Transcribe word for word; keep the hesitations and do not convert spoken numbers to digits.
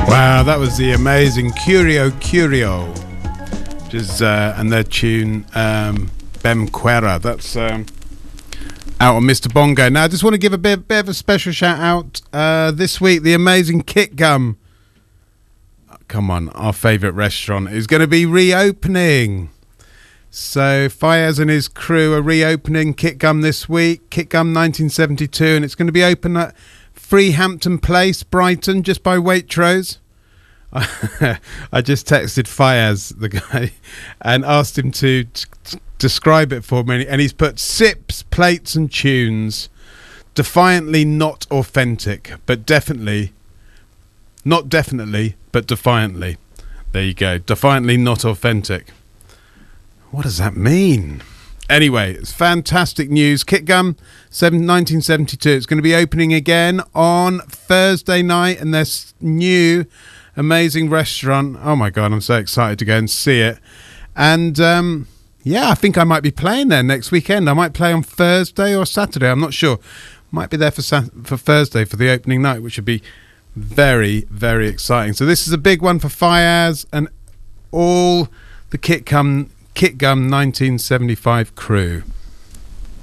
Wow, that was the amazing Curio Curio, which is, uh, and their tune um, Bem Quera. That's um, out on Mister Bongo. Now, I just want to give a bit, bit of a special shout out uh, this week. The amazing Kit Gum, come on, our favourite restaurant, is going to be reopening. So Fayez and his crew are reopening Kit Gum this week. Kit Gum nineteen seventy-two, and it's going to be open at Freehampton Place, Brighton, just by Waitrose. I just texted Fayez, the guy, and asked him to t- t- describe it for me, and he's put sips, plates and tunes. Defiantly not authentic, but definitely, not definitely, but defiantly. There you go. Defiantly not authentic. What does that mean? Anyway, it's fantastic news. Kit Gum, nineteen seventy-two. It's going to be opening again on Thursday night, and this new amazing restaurant. Oh my God, I'm so excited to go and see it. And um, yeah, I think I might be playing there next weekend. I might play on Thursday or Saturday. I'm not sure. Might be there for Sat- for Thursday for the opening night, which would be very, very exciting. So this is a big one for Fayez and all the Kit Gum Kit Gum nineteen seventy-five crew.